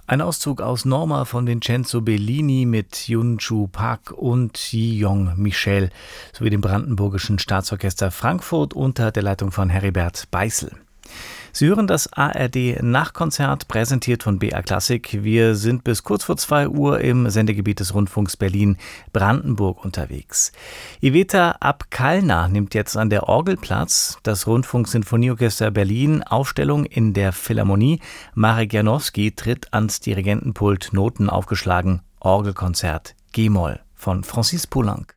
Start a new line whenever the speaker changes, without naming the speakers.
Ein Auszug aus Norma von Vincenzo Bellini mit Yun-Chu Park und Ji-Yong Michel sowie dem Brandenburgischen Staatsorchester Frankfurt unter der Leitung von Heribert Beißel. Sie hören das ARD-Nachkonzert, präsentiert von BR Klassik. Wir sind bis kurz vor 2 Uhr im Sendegebiet des Rundfunks Berlin-Brandenburg unterwegs. Iveta Abkalna nimmt jetzt an der Orgel Platz. Das Rundfunk-Sinfonieorchester Berlin, Aufstellung in der Philharmonie. Marek Janowski tritt ans Dirigentenpult, Noten aufgeschlagen, Orgelkonzert G-Moll von Francis Poulenc.